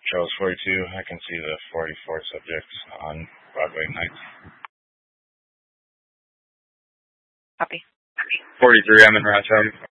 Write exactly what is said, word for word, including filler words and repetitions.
Charles forty-two. I can see the forty-four subjects on Broadway nights. Copy. forty-three, I'm in Rochester.